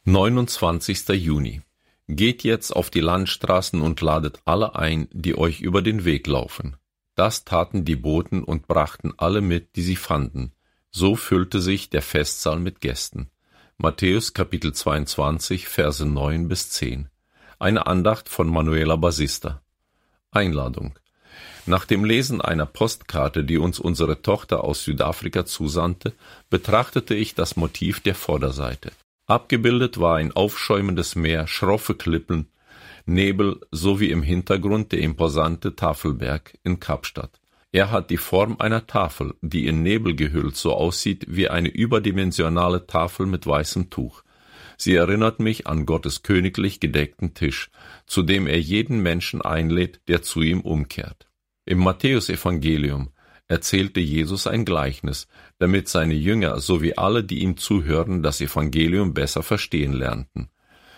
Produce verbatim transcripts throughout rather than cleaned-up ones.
neunundzwanzigster Juni. Geht jetzt auf die Landstraßen und ladet alle ein, die euch über den Weg laufen. Das taten die Boten und brachten alle mit, die sie fanden. So füllte sich der Festsaal mit Gästen. Matthäus Kapitel zweiundzwanzig, Verse neun bis zehn. Eine Andacht von Manuela Basista. Einladung. Nach dem Lesen einer Postkarte, die uns unsere Tochter aus Südafrika zusandte, betrachtete ich das Motiv der Vorderseite. Abgebildet war ein aufschäumendes Meer, schroffe Klippen, Nebel sowie im Hintergrund der imposante Tafelberg in Kapstadt. Er hat die Form einer Tafel, die in Nebel gehüllt so aussieht wie eine überdimensionale Tafel mit weißem Tuch. Sie erinnert mich an Gottes königlich gedeckten Tisch, zu dem er jeden Menschen einlädt, der zu ihm umkehrt. Im Matthäusevangelium erzählte Jesus ein Gleichnis, damit seine Jünger sowie alle, die ihm zuhören, das Evangelium besser verstehen lernten.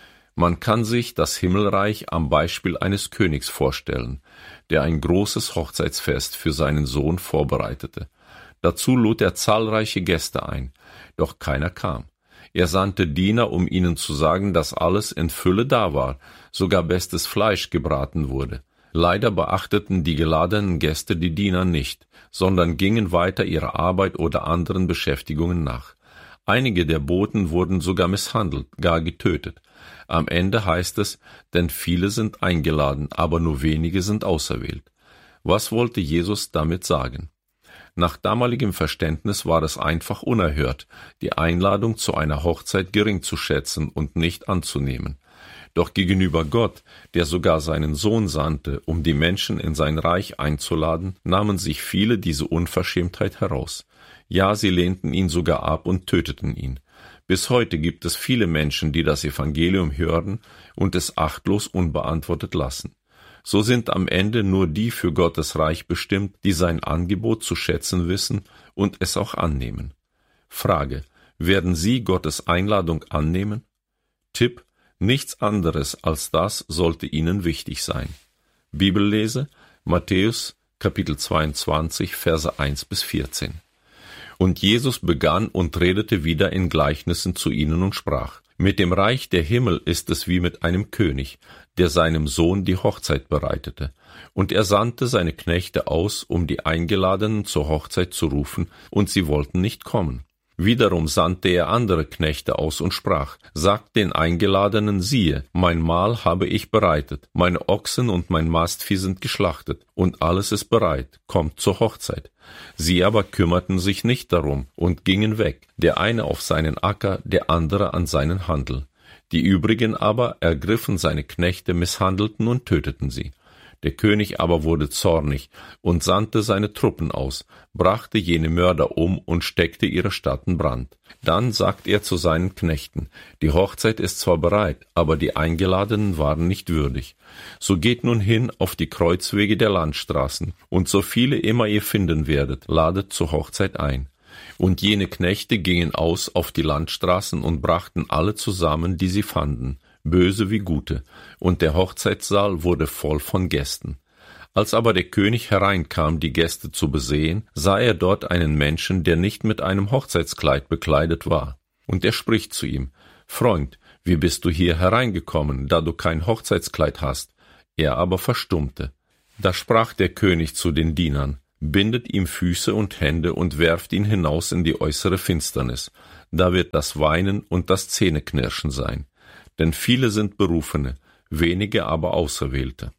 Man kann sich das Himmelreich am Beispiel eines Königs vorstellen, der ein großes Hochzeitsfest für seinen Sohn vorbereitete. Dazu lud er zahlreiche Gäste ein, doch keiner kam. Er sandte Diener, um ihnen zu sagen, dass alles in Fülle da war, sogar bestes Fleisch gebraten wurde. Leider beachteten die geladenen Gäste die Diener nicht, sondern gingen weiter ihrer Arbeit oder anderen Beschäftigungen nach. Einige der Boten wurden sogar misshandelt, gar getötet. Am Ende heißt es, denn viele sind eingeladen, aber nur wenige sind auserwählt. Was wollte Jesus damit sagen? Nach damaligem Verständnis war es einfach unerhört, die Einladung zu einer Hochzeit gering zu schätzen und nicht anzunehmen. Doch gegenüber Gott, der sogar seinen Sohn sandte, um die Menschen in sein Reich einzuladen, nahmen sich viele diese Unverschämtheit heraus. Ja, sie lehnten ihn sogar ab und töteten ihn. Bis heute gibt es viele Menschen, die das Evangelium hören und es achtlos unbeantwortet lassen. So sind am Ende nur die für Gottes Reich bestimmt, die sein Angebot zu schätzen wissen und es auch annehmen. Frage: Werden Sie Gottes Einladung annehmen? Tipp: Nichts anderes als das sollte Ihnen wichtig sein. Bibellese: Matthäus Kapitel zweiundzwanzig, Verse eins bis vierzehn. Und Jesus begann und redete wieder in Gleichnissen zu ihnen und sprach: Mit dem Reich der Himmel ist es wie mit einem König, der seinem Sohn die Hochzeit bereitete. Und er sandte seine Knechte aus, um die Eingeladenen zur Hochzeit zu rufen, und sie wollten nicht kommen. Wiederum sandte er andere Knechte aus und sprach: Sagt den Eingeladenen, siehe, mein Mahl habe ich bereitet, meine Ochsen und mein Mastvieh sind geschlachtet, und alles ist bereit, kommt zur Hochzeit. Sie aber kümmerten sich nicht darum und gingen weg, der eine auf seinen Acker, der andere an seinen Handel. Die übrigen aber ergriffen seine Knechte, misshandelten und töteten sie. Der König aber wurde zornig und sandte seine Truppen aus, brachte jene Mörder um und steckte ihre Stadt in Brand. Dann sagt er zu seinen Knechten: Die Hochzeit ist zwar bereit, aber die Eingeladenen waren nicht würdig. So geht nun hin auf die Kreuzwege der Landstraßen, und so viele immer ihr finden werdet, ladet zur Hochzeit ein. Und jene Knechte gingen aus auf die Landstraßen und brachten alle zusammen, die sie fanden, böse wie gute, und der Hochzeitssaal wurde voll von Gästen. Als aber der König hereinkam, die Gäste zu besehen, sah er dort einen Menschen, der nicht mit einem Hochzeitskleid bekleidet war. Und er spricht zu ihm: Freund, wie bist du hier hereingekommen, da du kein Hochzeitskleid hast? Er aber verstummte. Da sprach der König zu den Dienern: Bindet ihm Füße und Hände und werft ihn hinaus in die äußere Finsternis. Da wird das Weinen und das Zähneknirschen sein. Denn viele sind Berufene, wenige aber Auserwählte.